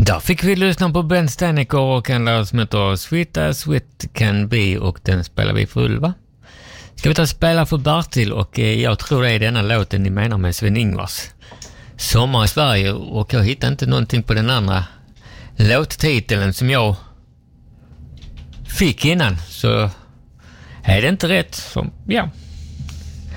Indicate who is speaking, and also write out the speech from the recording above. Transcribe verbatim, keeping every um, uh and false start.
Speaker 1: Där fick vi lyssna på Ben Staniker och en låt som heter Sweet as Sweet Can Be, och den spelar vi för Ulva. Ska vi ta spela för Bertil, och jag tror det är denna låten ni menar med Sven-Ingvars. Sommar i Sverige, och jag hittar inte någonting på den andra låttiteln som jag fick innan, så är det inte rätt. Så ja.